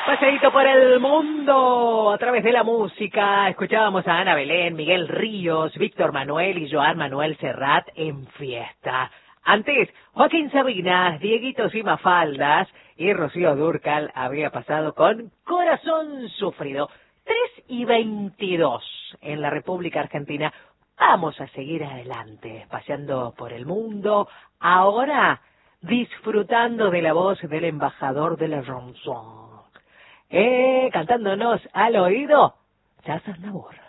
Paseíto por el mundo a través de la música. Escuchábamos a Ana Belén, Miguel Ríos, Víctor Manuel y Joan Manuel Serrat en fiesta. Antes, Joaquín Sabina, Dieguitos y Mafaldas y Rocío Dúrcal había pasado con Corazón Sufrido. 3:22 en la República Argentina. Vamos a seguir adelante, paseando por el mundo. Ahora, disfrutando de la voz del embajador de la chanson. Cantándonos al oído, Charles Aznavour.